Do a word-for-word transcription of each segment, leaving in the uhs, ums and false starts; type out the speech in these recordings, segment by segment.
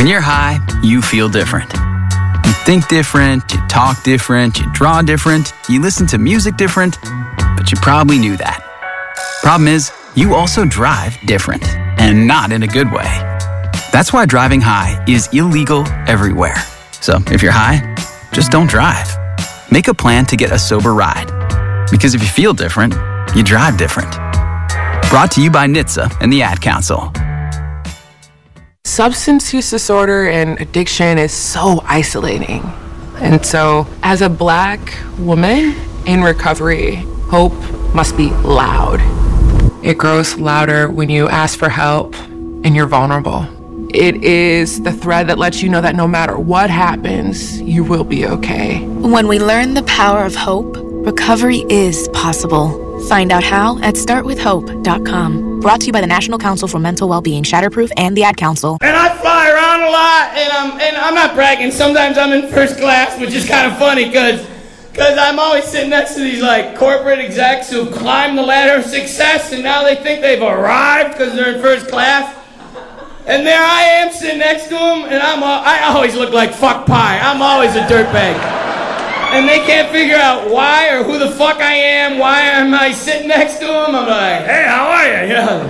When you're high, you feel different. You think different, you talk different, you draw different, you listen to music different, but you probably knew that. Problem is, you also drive different, and not in a good way. That's why driving high is illegal everywhere. So if you're high, just don't drive. Make a plan to get a sober ride. Because if you feel different, you drive different. Brought to you by N H T S A and the Ad Council. Substance use disorder and addiction is so isolating. And so, as a Black woman in recovery, hope must be loud. It grows louder when you ask for help and you're vulnerable. It is the thread that lets you know that no matter what happens, you will be okay. When we learn the power of hope, recovery is possible. Find out how at start with hope dot com. Brought to you by the National Council for Mental Wellbeing, Shatterproof, and the Ad Council. And I fly around a lot, and I'm and I'm not bragging. Sometimes I'm in first class, which is kind of funny because because I'm always sitting next to these like corporate execs who climbed the ladder of success, and now they think they've arrived because they're in first class. And there I am sitting next to them, and I'm all, I always look like fuck pie. I'm always a dirtbag. And they can't figure out why or who the fuck I am. Why am I sitting next to them? I'm like, hey, how are you? Yeah.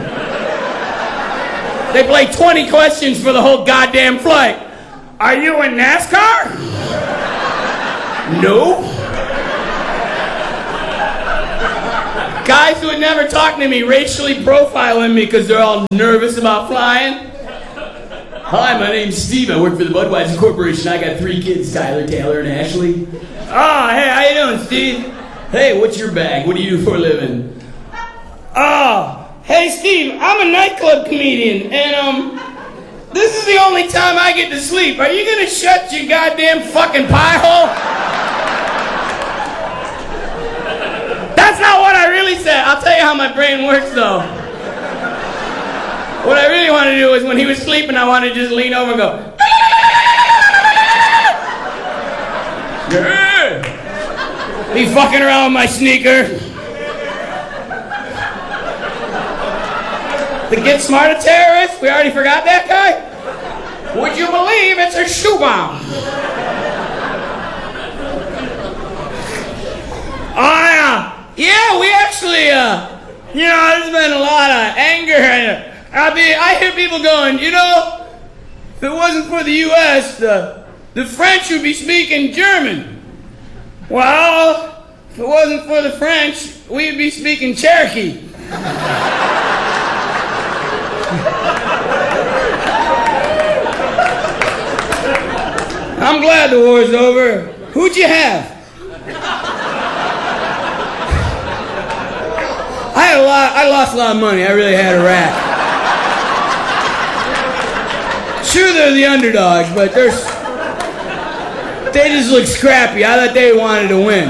They play twenty questions for the whole goddamn flight. Are you in NASCAR? No. Guys who would never talk to me racially profiling me because they're all nervous about flying. Hi, my name's Steve. I work for the Budweiser Corporation. I got three kids, Tyler, Taylor, and Ashley. Oh, hey, how you doing, Steve? Hey, what's your bag? What do you do for a living? Oh, hey, Steve, I'm a nightclub comedian, and, um, this is the only time I get to sleep. Are you gonna shut your goddamn fucking pie hole? That's not what I really said. I'll tell you how my brain works, though. What I really wanted to do is when he was sleeping, I wanted to just lean over and go, yeah. Be fucking around with my sneaker. The Get Smarter terrorist, we already forgot that guy? Would you believe it's a shoe bomb? Oh, yeah. Yeah, we actually, uh, you know, there's been a lot of anger. And, I mean, I hear people going, you know, if it wasn't for the U S, the, the French would be speaking German. Well, if it wasn't for the French, we'd be speaking Cherokee. I'm glad the war's over. Who'd you have? I had a lot, I lost a lot of money. I really had a rat. Sure, they're the underdogs, but they're, they just look scrappy. I thought they wanted to win.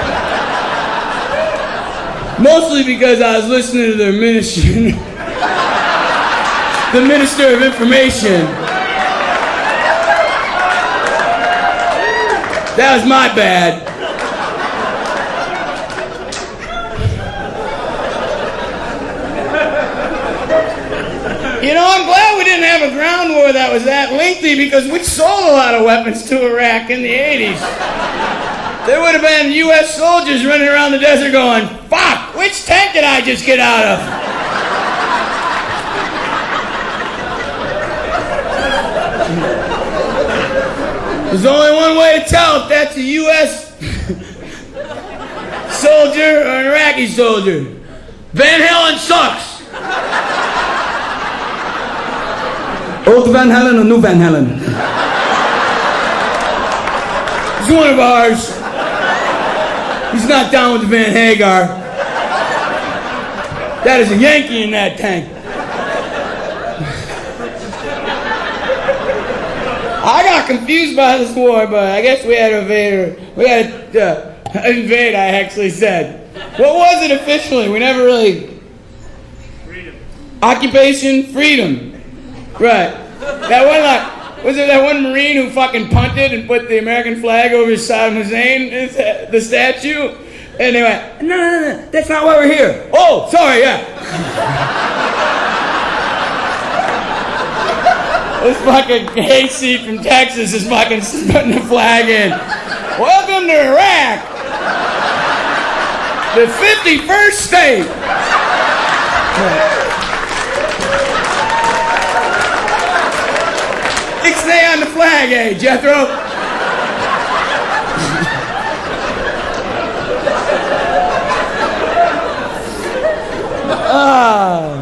Mostly because I was listening to their minister, the Minister of Information. That was my bad. You know, I'm glad we didn't have a ground war that was that lengthy because we sold a lot of weapons to Iraq in the eighties. There would have been U S soldiers running around the desert going, fuck, which tank did I just get out of? There's only one way to tell if that's a U S soldier or an Iraqi soldier. Van Halen sucks. Old Van Halen or new Van Halen? He's one of ours. He's not down with the Van Hagar. That is a Yankee in that tank. I got confused by this war, but I guess we had to invade. We had to uh, invade, I actually said. What was it officially? We never really... Freedom. Occupation? Freedom. Right. That one, like, was it that one Marine who fucking punted and put the American flag over Saddam Hussein, the statue? And they went, no, no, no, that's not why we're here. Oh, sorry, yeah. This fucking hayseed from Texas is fucking putting the flag in. Welcome to Iraq. The fifty-first state. Ixnay on the flag, eh, Jethro? uh,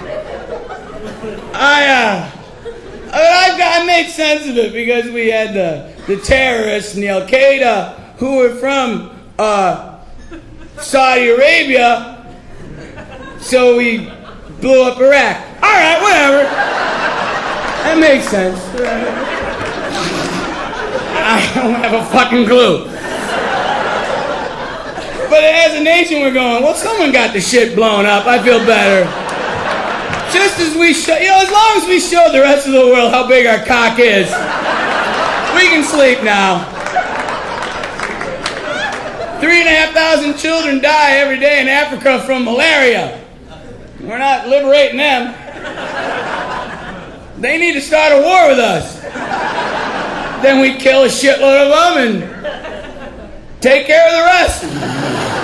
I, uh... I, I made sense of it because we had the, the terrorists and the Al-Qaeda who were from uh, Saudi Arabia, so we blew up Iraq. All right, whatever. That makes sense. I don't have a fucking clue. But as a nation, we're going, well, someone got the shit blown up. I feel better. Just as we show, you know, as long as we show the rest of the world how big our cock is, we can sleep now. Three and a half thousand children die every day in Africa from malaria. We're not liberating them. They need to start a war with us. Then we kill a shitload of them and take care of the rest.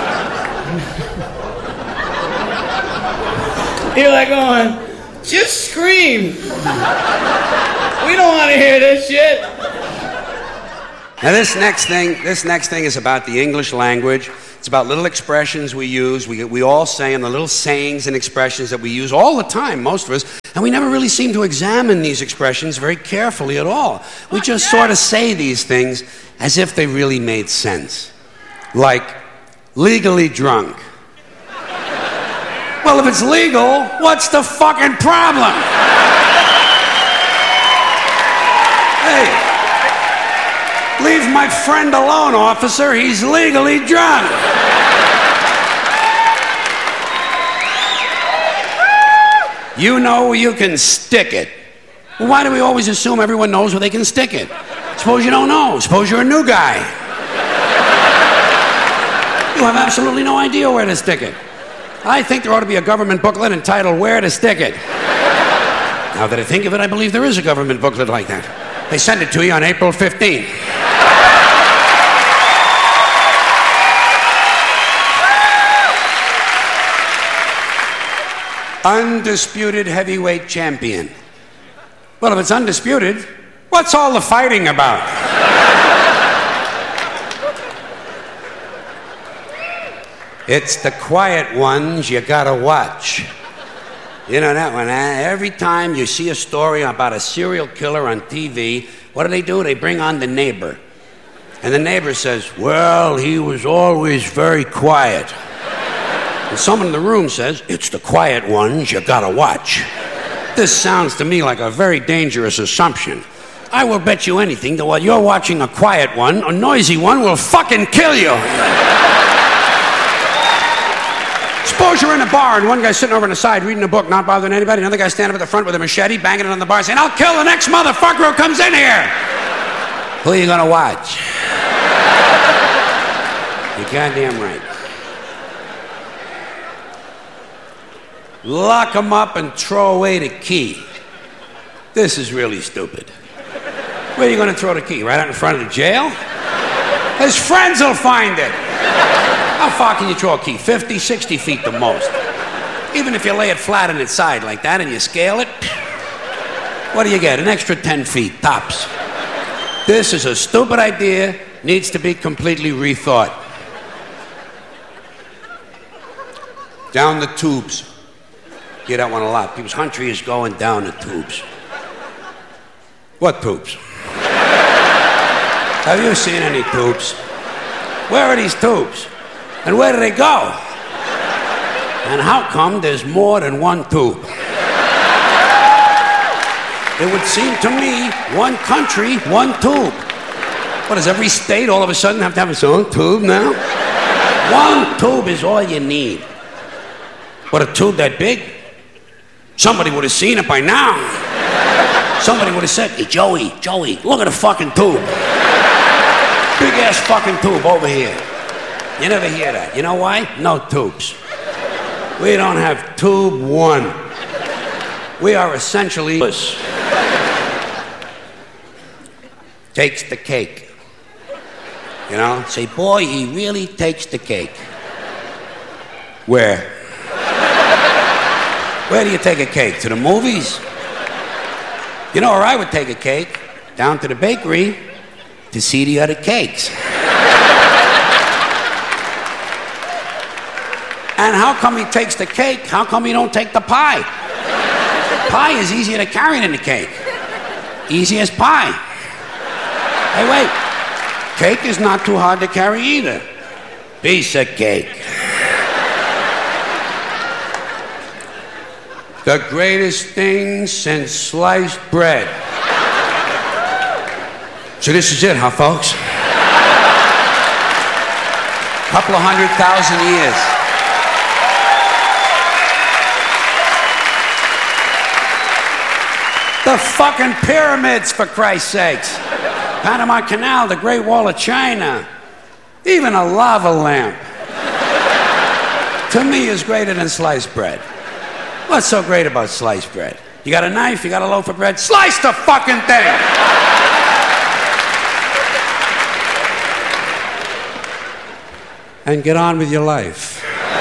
You're like going, just scream. We don't want to hear this shit. Now this next thing, this next thing is about the English language. It's about little expressions we use. We, we all say them, the little sayings and expressions that we use all the time, most of us, and we never really seem to examine these expressions very carefully at all. We just sort of say these things as if they really made sense. Like, legally drunk. Well, if it's legal, what's the fucking problem? Hey, leave my friend alone, officer. He's legally drunk. You know you can stick it. Well, why do we always assume everyone knows where they can stick it? Suppose you don't know. Suppose you're a new guy. You have absolutely no idea where to stick it. I think there ought to be a government booklet entitled Where to Stick It. Now that I think of it, I believe there is a government booklet like that. They send it to you on April fifteenth. Undisputed heavyweight champion. Well, if it's undisputed, what's all the fighting about? It's the quiet ones you gotta watch. You know that one, eh? Every time you see a story about a serial killer on T V, what do they do? They bring on the neighbor. And the neighbor says, well, he was always very quiet. And someone in the room says, it's the quiet ones you gotta watch. This sounds to me like a very dangerous assumption. I will bet you anything that while you're watching a quiet one, a noisy one will fucking kill you. Suppose you're in a bar and one guy's sitting over on the side reading a book, not bothering anybody. Another guy's standing up at the front with a machete, banging it on the bar, saying, I'll kill the next motherfucker who comes in here. Who are you gonna watch? You're goddamn right. Lock him up and throw away the key. This is really stupid. Where are you gonna throw the key? Right out in front of the jail? His friends will find it. How far can you throw a key? fifty, sixty feet the most. Even if you lay it flat on its side like that and you scale it, what do you get? An extra ten feet, tops. This is a stupid idea, needs to be completely rethought. Down the tubes. Hear that one a lot. People's country is going down the tubes. What tubes? Have you seen any tubes? Where are these tubes? And where do they go? And how come there's more than one tube? It would seem to me, one country, one tube. What, does every state all of a sudden have to have its own tube now? One tube is all you need. What, a tube that big? Somebody would have seen it by now. Somebody would have said, hey, Joey, Joey, look at the fucking tube. Big ass fucking tube over here. You never hear that. You know why? No tubes. We don't have tube one. We are essentially takes the cake. You know, say, boy, he really takes the cake. Where? Where do you take a cake? To the movies? You know where I would take a cake? Down to the bakery to see the other cakes. And how come he takes the cake? How come he don't take the pie? Pie is easier to carry than the cake. Easy as pie. Hey, wait. Cake is not too hard to carry either. Piece of cake. The greatest thing since sliced bread. So this is it, huh, folks? Couple of hundred thousand years. The fucking pyramids, for Christ's sakes. Panama Canal, the Great Wall of China. Even a lava lamp. To me is greater than sliced bread. What's so great about sliced bread? You got a knife, you got a loaf of bread, slice the fucking thing! And get on with your life.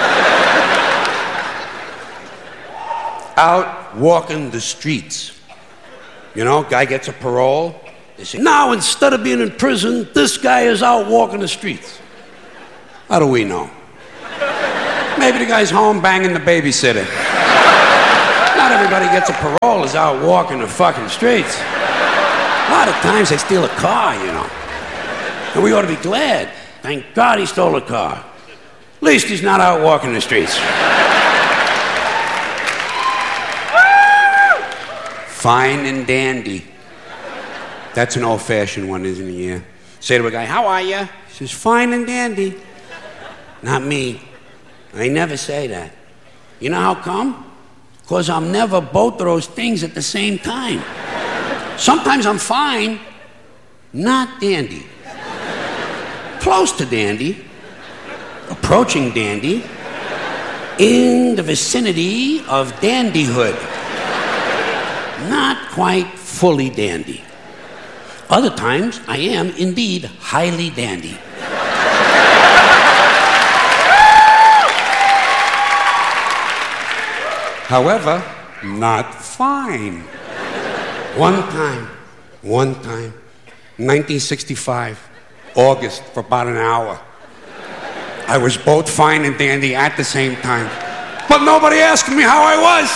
Out walking the streets. You know, guy gets a parole. They say, now instead of being in prison, this guy is out walking the streets. How do we know? Maybe the guy's home banging the babysitter. Not everybody gets a parole is out walking the fucking streets. A lot of times they steal a car, you know. And we ought to be glad. Thank God he stole a car. At least he's not out walking the streets. Fine and dandy. That's an old-fashioned one, isn't it? Yeah. Say to a guy, how are you? He says, fine and dandy. Not me. I never say that. You know how come? Because I'm never both of those things at the same time. Sometimes I'm fine, not dandy. Close to dandy, approaching dandy, in the vicinity of dandyhood. Not quite fully dandy. Other times, I am indeed highly dandy. However, not fine. One time, one time, nineteen sixty-five, August, for about an hour. I was both fine and dandy at the same time. But nobody asked me how I was.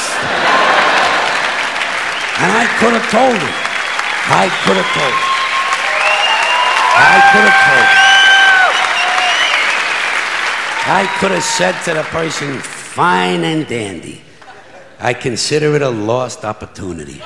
And I could have told him. I could have told him. I could have told him. I could have said to the person, fine and dandy. I consider it a lost opportunity.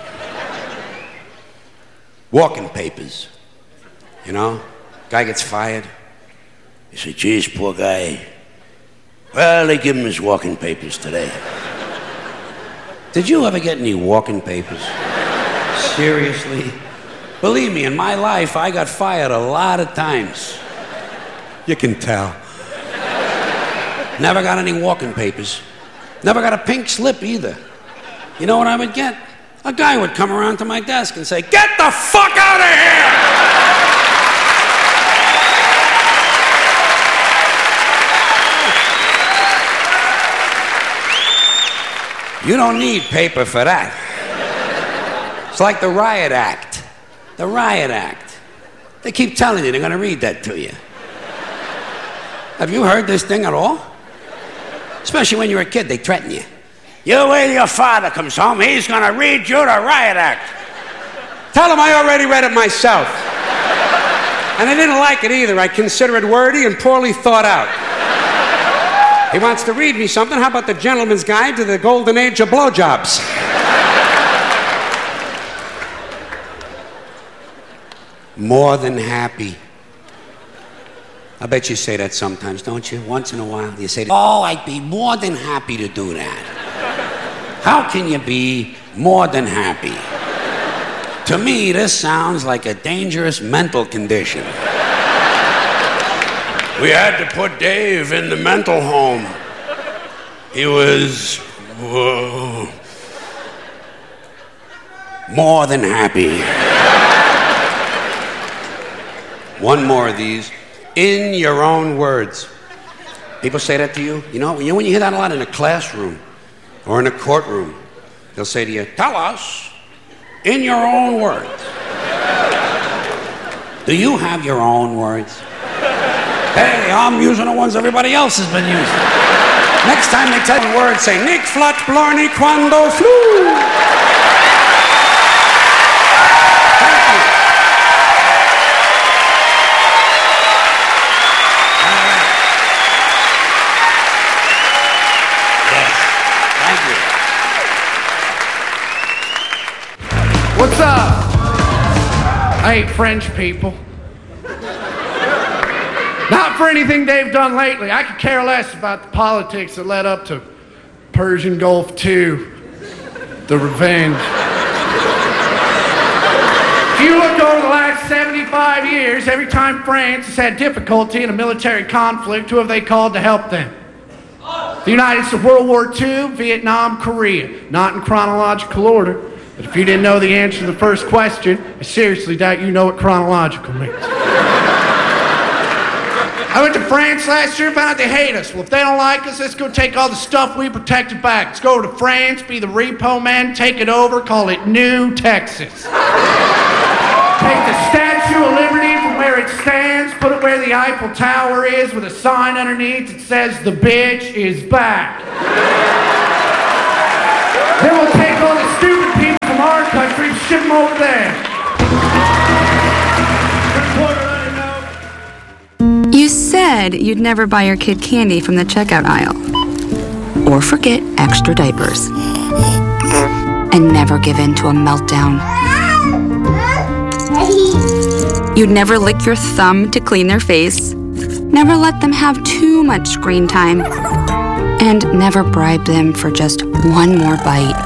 Walking papers. You know, guy gets fired. You say, geez, poor guy. Well, they give him his walking papers today. Did you ever get any walking papers? Seriously? Believe me, in my life, I got fired a lot of times. You can tell. Never got any walking papers. Never got a pink slip either. You know what I would get? A guy would come around to my desk and say, get the fuck out of here! You don't need paper for that. It's like the Riot Act. The Riot Act. They keep telling you they're going to read that to you. Have you heard this thing at all? Especially when you're a kid, they threaten you. You wait till your father comes home, he's going to read you the Riot Act. Tell him I already read it myself. And I didn't like it either. I consider it wordy and poorly thought out. He wants to read me something. How about the Gentleman's Guide to the Golden Age of Blowjobs? More than happy. I bet you say that sometimes, don't you? Once in a while, you say, oh, I'd be more than happy to do that. How can you be more than happy? To me, this sounds like a dangerous mental condition. We had to put Dave in the mental home. He was whoa, more than happy. One more of these. In your own words. People say that to you. You know, you know when you hear that a lot in a classroom or in a courtroom, they'll say to you, tell us in your own words. Do you have your own words? Hey, I'm using the ones everybody else has been using. Next time they tell you words, say, Nick Flat Blarney Quando Flu. What's up? I hate French people. Not for anything they've done lately. I could care less about the politics that led up to Persian Gulf two, the revenge. If you look over the last seventy-five years, every time France has had difficulty in a military conflict, who have they called to help them? The United States, World War Two, Vietnam, Korea. Not in chronological order. But if you didn't know the answer to the first question, I seriously doubt you know what chronological means. I went to France last year and found out they hate us. Well, if they don't like us, let's go take all the stuff we protected back. Let's go over to France, be the repo man, take it over, call it New Texas. Take the Statue of Liberty from where it stands, put it where the Eiffel Tower is with a sign underneath that says, the bitch is back. Then we'll take all the stupid people from our country and ship them over there. You said you'd never buy your kid candy from the checkout aisle. Or forget extra diapers. And never give in to a meltdown. You'd never lick your thumb to clean their face. Never let them have too much screen time. And never bribe them for just one more bite.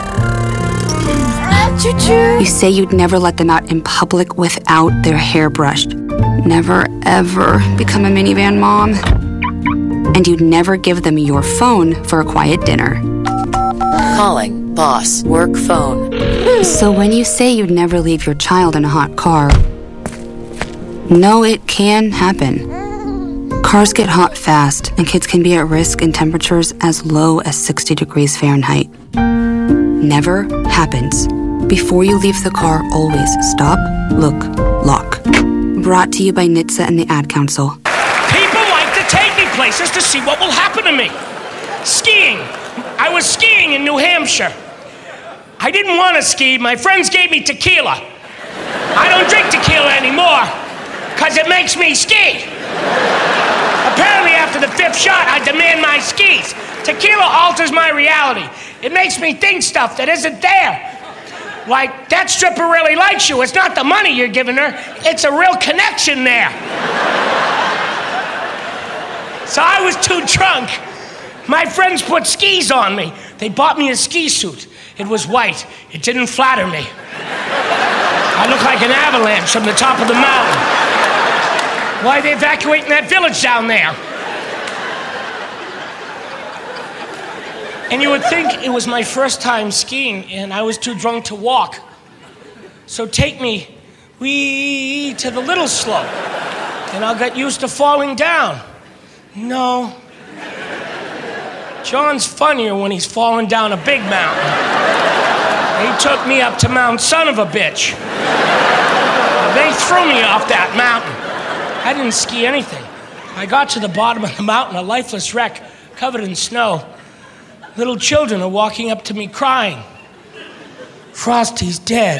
You say you'd never let them out in public without their hair brushed. Never, ever become a minivan mom. And you'd never give them your phone for a quiet dinner. Calling boss work phone. So when you say you'd never leave your child in a hot car, no, it can happen. Cars get hot fast, and kids can be at risk in temperatures as low as sixty degrees Fahrenheit. Never happens. Before you leave the car, always stop, look, lock. Brought to you by N H T S A and the Ad Council. People like to take me places to see what will happen to me. Skiing. I was skiing in New Hampshire. I didn't want to ski. My friends gave me tequila. I don't drink tequila anymore because it makes me ski. Apparently after the fifth shot, I demand my skis. Tequila alters my reality. It makes me think stuff that isn't there. Like, that stripper really likes you. It's not the money you're giving her. It's a real connection there. So I was too drunk. My friends put skis on me. They bought me a ski suit. It was white. It didn't flatter me. I looked like an avalanche from the top of the mountain. Why are they evacuating that village down there? And you would think it was my first time skiing and I was too drunk to walk. So take me wee to the little slope and I'll get used to falling down. No. John's funnier when he's falling down a big mountain. He took me up to Mount Son of a Bitch. They threw me off that mountain. I didn't ski anything. I got to the bottom of the mountain, a lifeless wreck, covered in snow. Little children are walking up to me crying. Frosty's dead.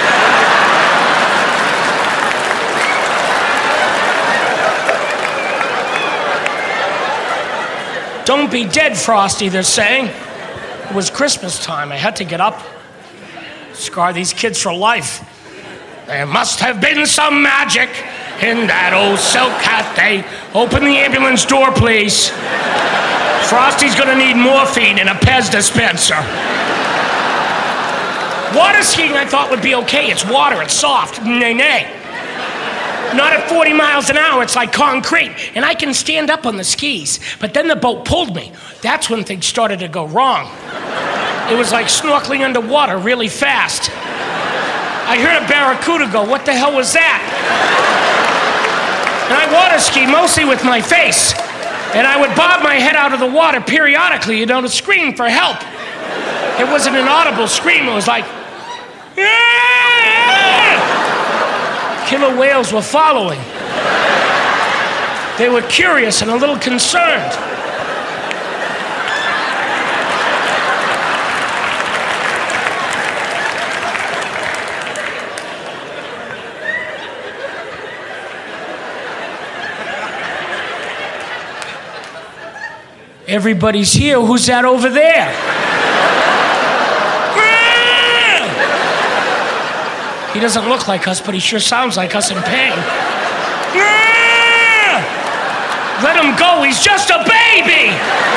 Don't be dead, Frosty, they're saying. It was Christmas time. I had to get up. Scar these kids for life. There must have been some magic in that old silk hat. They open the ambulance door, please. Frosty's gonna need morphine and a Pez dispenser. Water skiing I thought would be okay. It's water, it's soft. Nay, nay. Not at forty miles an hour, it's like concrete. And I can stand up on the skis. But then the boat pulled me. That's when things started to go wrong. It was like snorkeling underwater really fast. I heard a barracuda go, what the hell was that? And I water ski mostly with my face. And I would bob my head out of the water periodically, you know, to scream for help. It wasn't an audible scream, it was like, "Ah!" Killer whales were following. They were curious and a little concerned. Everybody's here. Who's that over there? He doesn't look like us, but he sure sounds like us in pain. Let him go. He's just a baby.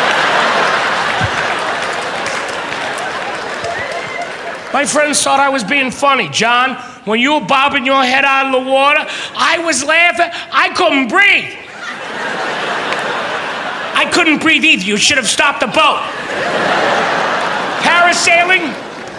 My friends thought I was being funny. John, when you were bobbing your head out of the water, I was laughing. I couldn't breathe. I couldn't breathe either. You should have stopped the boat. Parasailing?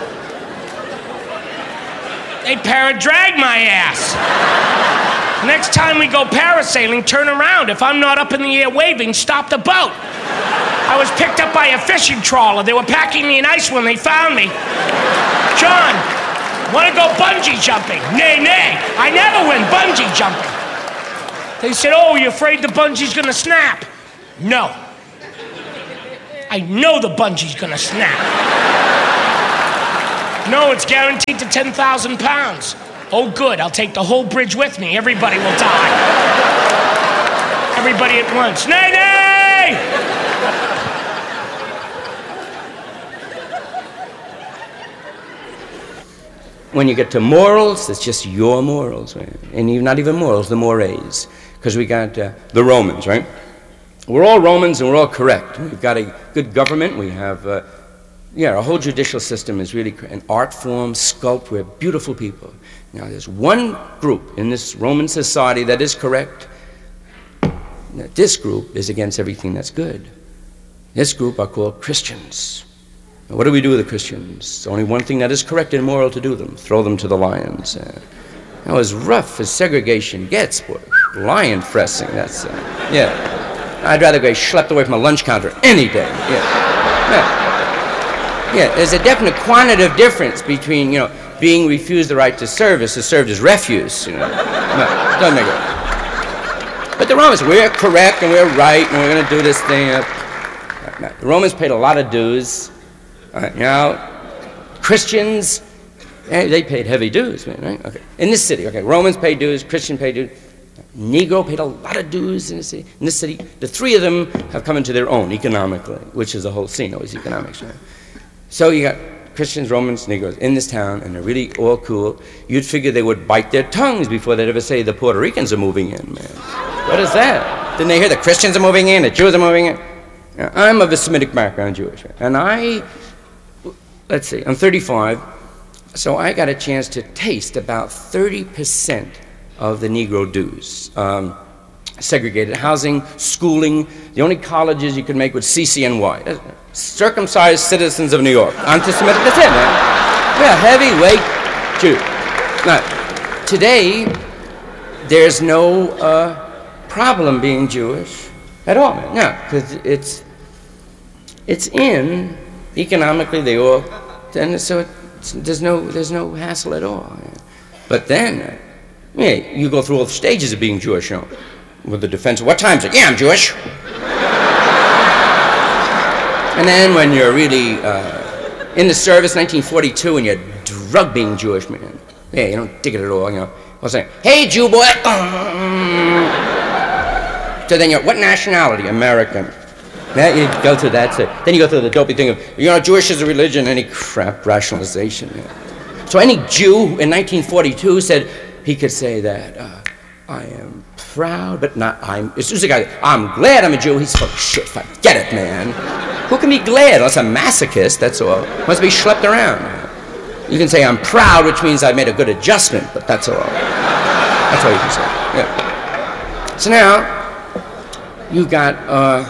They para-drag my ass. Next time we go parasailing, turn around. If I'm not up in the air waving, stop the boat. I was picked up by a fishing trawler. They were packing me in ice when they found me. John, want to go bungee jumping? Nay, nay. I never went bungee jumping. They said, oh, you afraid the bungee's gonna snap? No. I know the bungee's gonna snap. No, it's guaranteed to ten thousand pounds. Oh, good, I'll take the whole bridge with me. Everybody will die. Everybody at once. Nay, nay! When you get to morals, it's just your morals, right? And even, not even morals, the mores. Because we got uh, the Romans, right? We're all Romans and we're all correct. We've got a good government. We have, uh, yeah, our whole judicial system is really an art form, sculpt. We're beautiful people. Now, there's one group in this Roman society that is correct. Now, this group is against everything that's good. This group are called Christians. Now, what do we do with the Christians? Only one thing that is correct and moral to do them: throw them to the lions. Uh, now, as rough as segregation gets, boy, lion fressing, that's, uh, yeah. I'd rather go schlepped away from a lunch counter any day. Yeah. Yeah. Yeah, there's a definite quantitative difference between, you know, being refused the right to service is served as refuse, you know. No, doesn't make it. But the Romans, we're correct and we're right and we're going to do this thing. Uh, no, the Romans paid a lot of dues. Uh, you know, Christians, eh, they paid heavy dues, right? Okay. In this city, okay, Romans paid dues, Christian paid dues. Negro paid a lot of dues in this city. In this city, the three of them have come into their own economically, which is the whole scene, always economics, right? So you got Christians, Romans, Negroes in this town, and they're really all cool. You'd figure they would bite their tongues before they'd ever say the Puerto Ricans are moving in, man. What is that? Didn't they hear the Christians are moving in, the Jews are moving in? Now, I'm of a Semitic background, Jewish, right? And I, let's see, I'm thirty-five, so I got a chance to taste about thirty percent of the Negro dues. Um, segregated housing, schooling. The only colleges you could make was C C N Y. Circumcised citizens of New York. Anti-Semitic, that's it, man. Yeah, heavyweight Jew. Now, today, there's no uh, problem being Jewish at all, man. No, because it's, it's in, economically, they all, and so it's, there's, no, there's no hassle at all. But then, yeah, you go through all the stages of being Jewish, you know, with the defense. What time is it? Yeah, I'm Jewish. And then when you're really uh, in the service, nineteen forty-two, and you're drug being Jewish, man. Yeah, you don't dig it at all, you know. I was saying, hey, Jew boy. Um. So then you're, what nationality? American. Yeah, you go through that. So then you go through the dopey thing of, you know, Jewish is a religion, any crap rationalization. Yeah. So any Jew in nineteen forty-two said, he could say that, uh, I am proud, but not, I'm, as soon as a guy, I'm glad I'm a Jew, he's full of shit, forget it, man. Who can be glad? Unless a masochist, that's all. Must be schlepped around. You can say I'm proud, which means I made a good adjustment, but that's all. That's all you can say, yeah. So now, you got uh,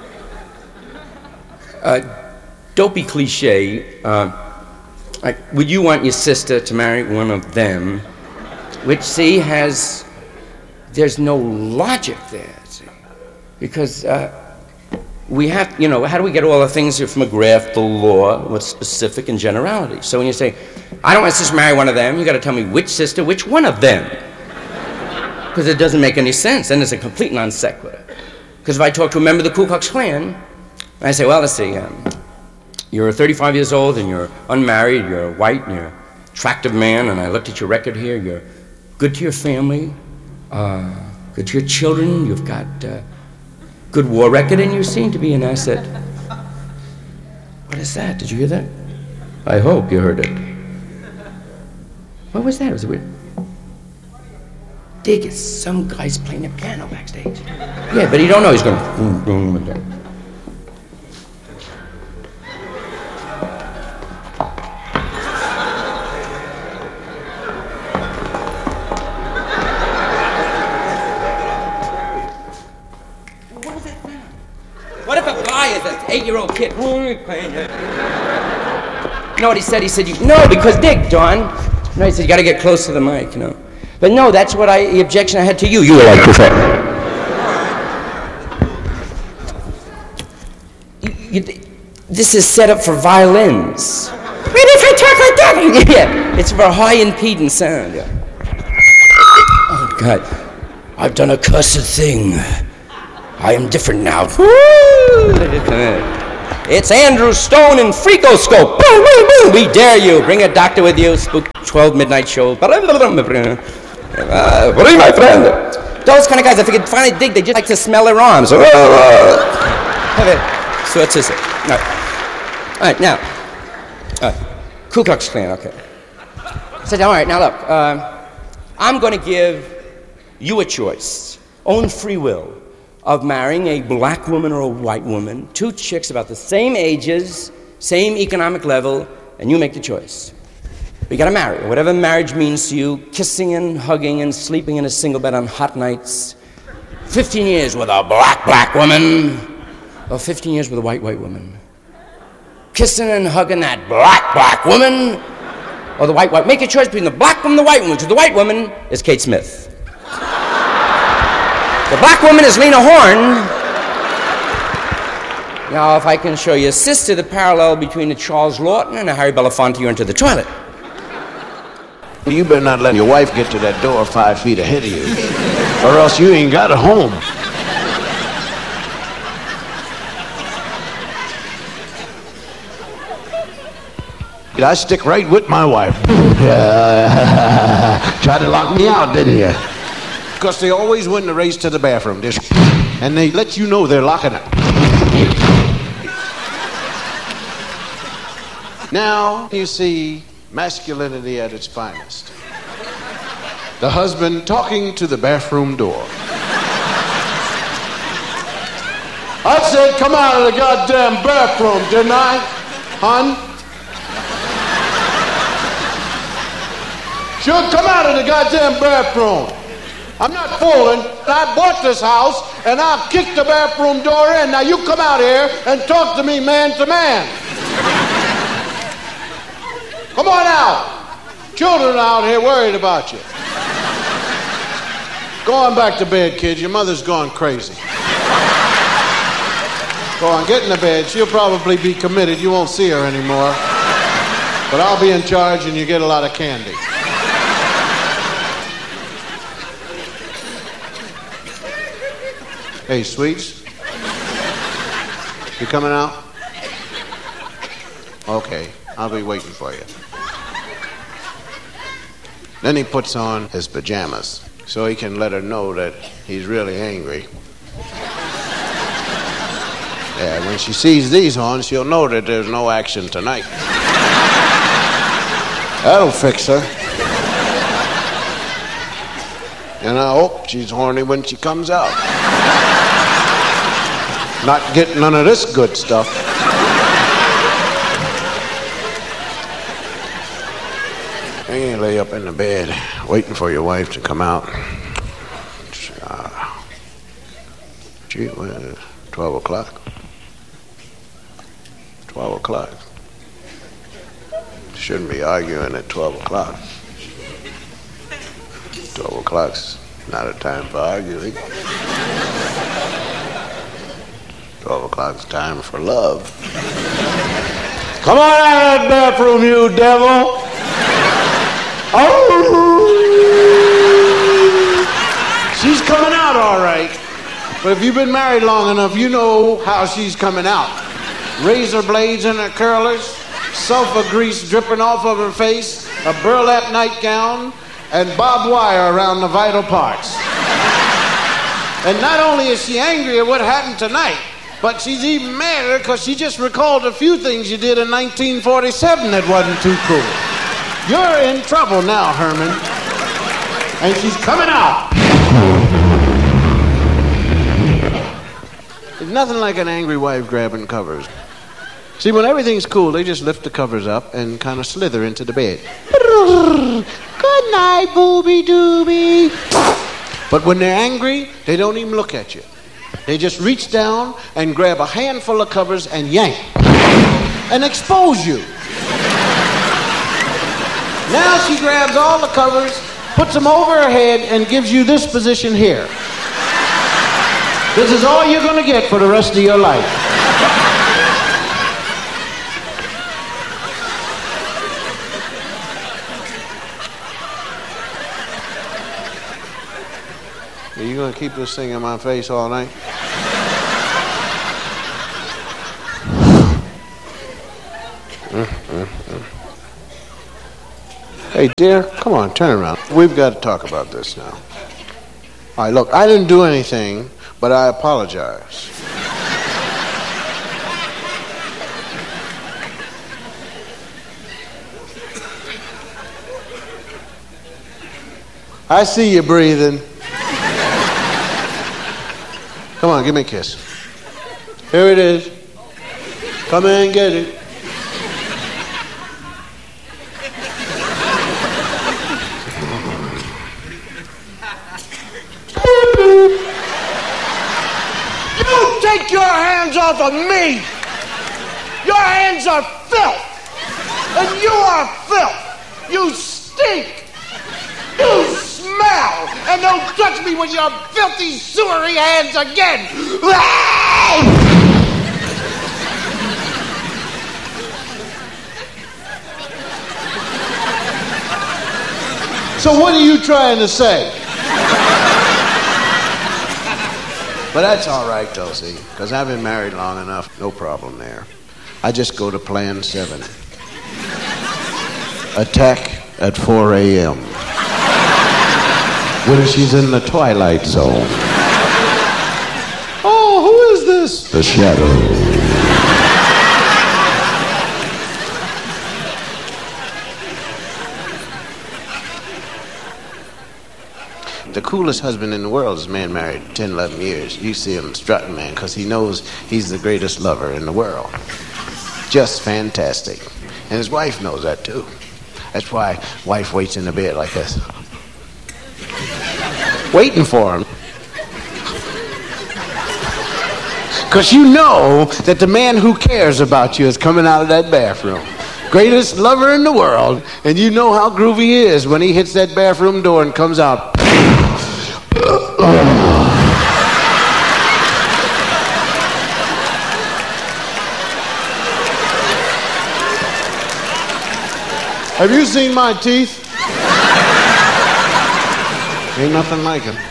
a dopey cliche, uh, like, would you want your sister to marry one of them? Which, see, has there's no logic there, see? Because uh, we have, you know, how do we get all the things here from a graph, the law, what's specific and generality? So when you say, I don't want my sister to marry one of them, you got to tell me which sister, which one of them. Because it doesn't make any sense, and it's a complete non sequitur. Because if I talk to a member of the Ku Klux Klan, and I say, well, let's see, um, you're thirty-five years old and you're unmarried, you're white, and you're an attractive man, and I looked at your record here, you're good to your family, uh, good to your children, you've got uh, good war record, and you seem to be an asset. What is that? Did you hear that? I hope you heard it. What was that? Was it weird? Dig, it's some guy's playing the piano backstage. Yeah, but you don't know he's going boom, boom, with that. What if a guy is an eight-year-old kid? You know what he said? He said, you, no, because Dick, Don. No, he said, you got to get close to the mic, you know. But no, that's what I, the objection I had to you. You were like, you, you, this is set up for violins. Maybe if I talk like that, yeah, it's for high impedance sound. Yeah. Oh, God. I've done a cursed thing. I am different now. It's Andrew Stone and Freakoscope. Boom, boom, boom. We dare you. Bring a doctor with you. Spook twelve midnight shows. Uh, what are you, my friend? Those kind of guys, if you could finally dig, they just like to smell their arms. So that's just it. All right, all right now, uh, Ku Klux Klan, okay. So, all right, now look, uh, I'm going to give you a choice, own free will, of marrying a black woman or a white woman, two chicks about the same ages, same economic level, and you make the choice. You gotta marry, whatever marriage means to you, kissing and hugging and sleeping in a single bed on hot nights, fifteen years with a black, black woman, or fifteen years with a white, white woman. Kissing and hugging that black, black woman, or the white, white. Make a choice between the black woman and the white woman, because the white woman is Kate Smith. The black woman is Lena Horne. Now, if I can show you, sister, the parallel between a Charles Lawton and a Harry Belafonte, you're into the toilet. You better not let your wife get to that door five feet ahead of you, or else you ain't got a home. I stick right with my wife. Tried to lock me out, didn't you? Because they always win the race to the bathroom, and they let you know they're locking up. Now you see masculinity at its finest. The husband talking to the bathroom door. I said, come out of the goddamn bathroom, didn't I, hon? Sure, come out of the goddamn bathroom. I'm not fooling. I bought this house, and I'll kick the bathroom door in. Now you come out here and talk to me man to man. Come on out. Children out here worried about you. Go on back to bed, kids. Your mother's gone crazy. Go on, get in the bed. She'll probably be committed. You won't see her anymore. But I'll be in charge, and you get a lot of candy. Hey, sweets. You coming out? Okay, I'll be waiting for you. Then he puts on his pajamas so he can let her know that he's really angry. Yeah, when she sees these on, she'll know that there's no action tonight. That'll fix her. And I hope she's horny when she comes out. Not getting none of this good stuff. You lay up in the bed waiting for your wife to come out. Uh, gee, well, twelve o'clock. twelve o'clock. Shouldn't be arguing at twelve o'clock. twelve o'clock's Not a time for arguing. Twelve o'clock's time for love. Come on out of that bathroom, you devil! Oh! She's coming out all right. But if you've been married long enough, you know how she's coming out. Razor blades in her curlers, sulfur grease dripping off of her face, a burlap nightgown, and barbed wire around the vital parts. And not only is she angry at what happened tonight, but she's even madder because she just recalled a few things you did in nineteen forty-seven that wasn't too cool. You're in trouble now, Herman. And she's coming out. There's nothing like an angry wife grabbing covers. See, when everything's cool, they just lift the covers up and kind of slither into the bed. Good night, booby dooby. But when they're angry, they don't even look at you. They just reach down and grab a handful of covers and yank and expose you. Now she grabs all the covers, puts them over her head, and gives you this position here. This is all you're going to get for the rest of your life. Are you going to keep this thing in my face all night? Mm, mm, mm. Hey, dear, come on, turn around. We've got to talk about this now. All right, look, I didn't do anything, but I apologize. I see you breathing. Come on, give me a kiss. Here it is. Come in and get it. You take your hands off of me! Your hands are filth! And you are filth! You stink! You smell! And don't touch me with your filthy, sewery hands again! So what are you trying to say? But that's all right, though, see, because I've been married long enough. No problem there. I just go to plan seven. Attack at four a.m. when she's in the twilight zone. Oh, who is this? The Shadow. The coolest husband in the world is a man married ten, eleven years. You see him strutting, man, because he knows he's the greatest lover in the world. Just fantastic. And his wife knows that, too. That's why wife waits in the bed like this. Waiting for him. Because you know that the man who cares about you is coming out of that bathroom. Greatest lover in the world, and you know how groovy he is when he hits that bathroom door and comes out. Have you seen my teeth? Ain't nothing like them.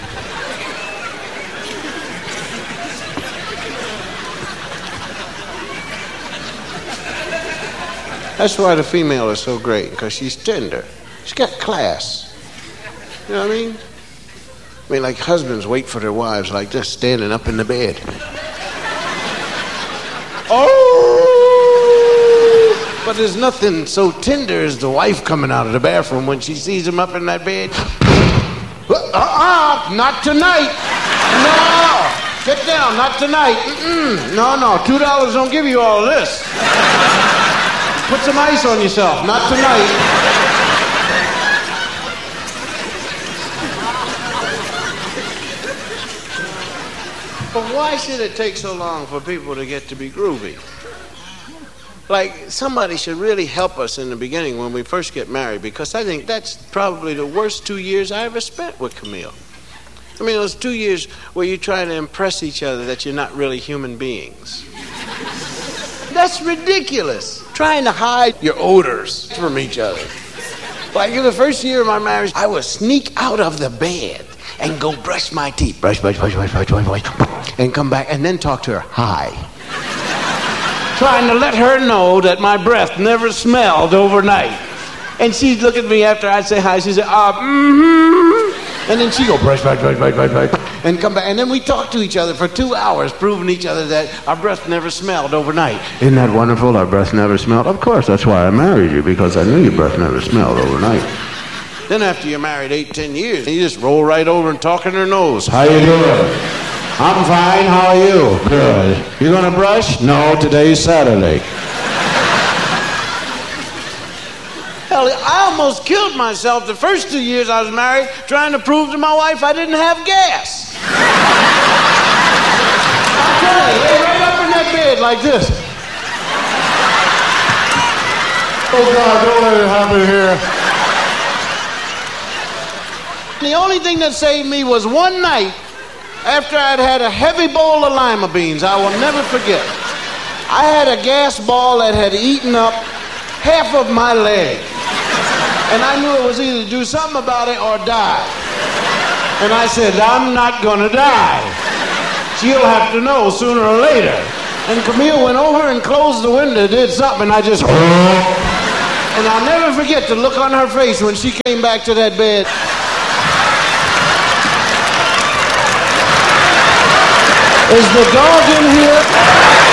That's why the female is so great, because she's tender. She's got class. You know what I mean? I mean, like husbands wait for their wives like this, standing up in the bed. Oh! But there's nothing so tender as the wife coming out of the bathroom when she sees him up in that bed. Uh-uh, not tonight. No, get down, not tonight. Mm-mm. No, no, two dollars don't give you all of this. Put some ice on yourself, not tonight. But why should it take so long for people to get to be groovy? Like, somebody should really help us in the beginning when we first get married, because I think that's probably the worst two years I ever spent with Camille. I mean, those two years where you're trying to impress each other that you're not really human beings. That's ridiculous. Trying to hide your odors from each other. Like in the first year of my marriage, I would sneak out of the bed and go brush my teeth. Brush, brush, brush, brush, brush, brush, brush, and come back and then talk to her. Hi. Trying to let her know that my breath never smelled overnight. And she'd look at me after I'd say hi. She'd say, uh, mm-hmm. And then she'd go brush, brush, brush, brush, brush, brush, and come back. And then we talked to each other for two hours, proving each other that our breath never smelled overnight. Isn't that wonderful? Our breath never smelled? Of course, that's why I married you, because I knew your breath never smelled overnight. Then after you're married eight, ten years, you just roll right over and talk in her nose. How you doing? I'm fine. How are you? Good. You gonna brush? No, today's Saturday. Hell, I almost killed myself the first two years I was married trying to prove to my wife I didn't have gas. I'm telling you, lay right up in that bed like this. Oh God, don't let it happen here. The only thing that saved me was one night after I'd had a heavy bowl of lima beans. I will never forget. I had a gas ball that had eaten up half of my leg. And I knew it was either to do something about it or die. And I said, I'm not gonna die. She'll have to know sooner or later. And Camille went over and closed the window, did something, and I just... And I'll never forget the look on her face when she came back to that bed. Is the dog in here?